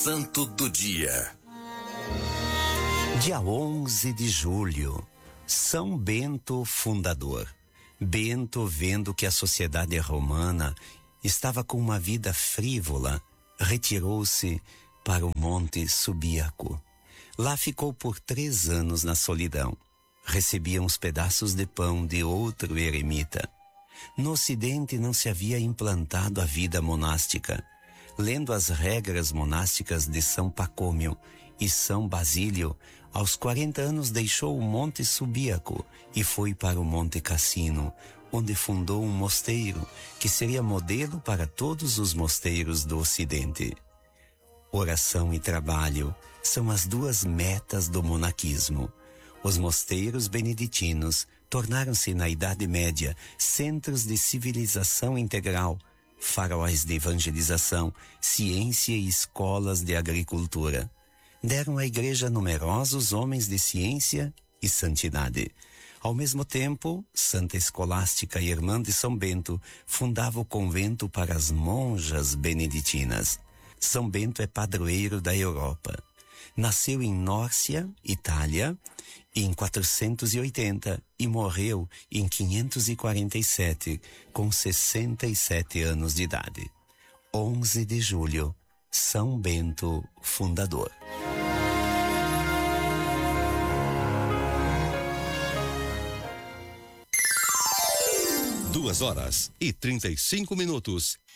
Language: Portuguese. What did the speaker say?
Santo do Dia. Dia 11 de julho, São Bento Fundador. Bento, vendo que a sociedade romana estava com uma vida frívola, retirou-se para o Monte Subíaco. Lá ficou por 3 anos na solidão. Recebia uns pedaços de pão de outro eremita. No Ocidente não se havia implantado a vida monástica. Lendo as regras monásticas de São Pacômio e São Basílio, aos 40 anos deixou o Monte Subíaco e foi para o Monte Cassino, onde fundou um mosteiro que seria modelo para todos os mosteiros do Ocidente. Oração e trabalho são as 2 metas do monaquismo. Os mosteiros beneditinos tornaram-se na Idade Média centros de civilização integral, faróis de evangelização, ciência e escolas de agricultura. Deram à Igreja numerosos homens de ciência e santidade. Ao mesmo tempo, Santa Escolástica, irmã de São Bento, fundava o convento para as monjas beneditinas. São Bento é padroeiro da Europa. Nasceu em Nórcia, Itália, em 480 e morreu em 547, com 67 anos de idade. 11 de julho, São Bento Fundador. Duas horas e 35 minutos.